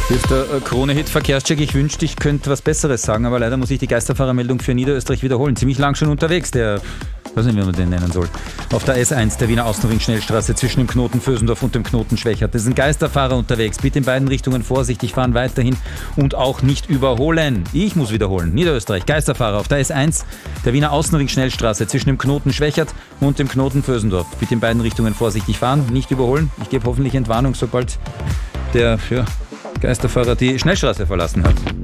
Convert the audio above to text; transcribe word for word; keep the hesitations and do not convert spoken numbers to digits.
Hier ist der Krone-Hit Verkehrscheck. Ich wünschte, ich könnte was Besseres sagen, aber leider muss ich die Geisterfahrermeldung für Niederösterreich wiederholen. Ziemlich lang schon unterwegs, der, ich weiß nicht, wie man den nennen soll. Auf der S eins, der Wiener Außenring-Schnellstraße zwischen dem Knoten Vösendorf und dem Knoten Schwächert. Es sind Geisterfahrer unterwegs. Bitte in beiden Richtungen vorsichtig fahren, weiterhin und auch nicht überholen. Ich muss wiederholen. Niederösterreich, Geisterfahrer auf der S eins, der Wiener Außenring-Schnellstraße zwischen dem Knoten Schwächert und dem Knoten Vösendorf. Bitte in beiden Richtungen vorsichtig fahren, nicht überholen. Ich gebe hoffentlich Entwarnung, sobald der ja, Geisterfahrer die Schnellstraße verlassen hat.